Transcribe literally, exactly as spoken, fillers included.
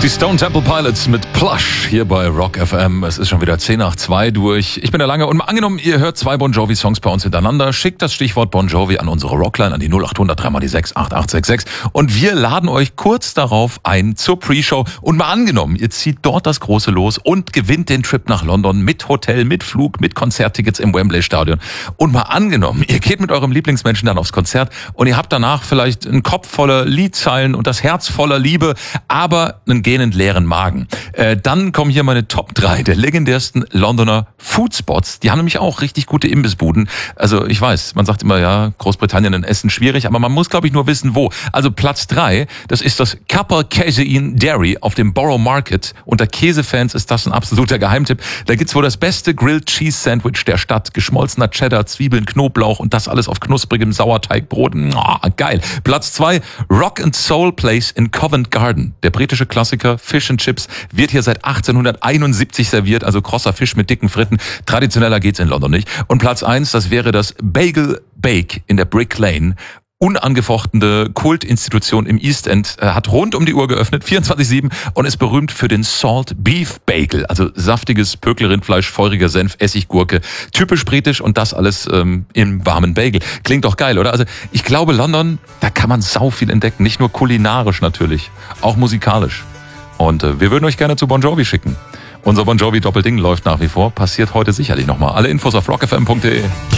Die Stone Temple Pilots mit Plush hier bei Rock F M. Es ist schon wieder zehn nach zwei durch. Ich bin der Lange und mal angenommen, ihr hört zwei Bon Jovi Songs bei uns hintereinander. Schickt das Stichwort Bon Jovi an unsere Rockline an die null acht hundert drei mal die sechs acht acht sechs sechs und wir laden euch kurz darauf ein zur Pre-Show. Und mal angenommen, ihr zieht dort das große Los und gewinnt den Trip nach London mit Hotel, mit Flug, mit Konzerttickets im Wembley Stadion. Und mal angenommen, ihr geht mit eurem Lieblingsmenschen dann aufs Konzert und ihr habt danach vielleicht einen Kopf voller Liedzeilen und das Herz voller Liebe, aber einen gähnend leeren Magen. Äh, dann kommen hier meine Top drei der legendärsten Londoner Foodspots. Die haben nämlich auch richtig gute Imbissbuden. Also ich weiß, man sagt immer, ja, Großbritannien ein Essen schwierig, aber man muss, glaube ich, nur wissen, wo. Also Platz drei, das ist das Capel Casein Dairy auf dem Borough Market. Unter Käsefans ist das ein absoluter Geheimtipp. Da gibt's wohl das beste Grilled Cheese Sandwich der Stadt. Geschmolzener Cheddar, Zwiebeln, Knoblauch und das alles auf knusprigem Sauerteigbrot. Oh, geil. Platz zwei, Rock and Soul Place in Covent Garden. Der britische Klassiker Fish and Chips wird hier seit achtzehnhunderteinundsiebzig serviert, also krosser Fisch mit dicken Fritten. Traditioneller geht's in London nicht. Und Platz eins, das wäre das Bagel Bake in der Brick Lane. Unangefochtene Kultinstitution im East End, äh, hat rund um die Uhr geöffnet, vierundzwanzig sieben, und ist berühmt für den Salt Beef Bagel, also saftiges Pökelrindfleisch, feuriger Senf, Essiggurke, typisch britisch und das alles ähm, im warmen Bagel. Klingt doch geil, oder? Also ich glaube, London, da kann man sau viel entdecken, nicht nur kulinarisch natürlich, auch musikalisch. Und äh, wir würden euch gerne zu Bon Jovi schicken. Unser Bon Jovi Doppelding läuft nach wie vor, passiert heute sicherlich nochmal. Alle Infos auf rock f m punkt d e.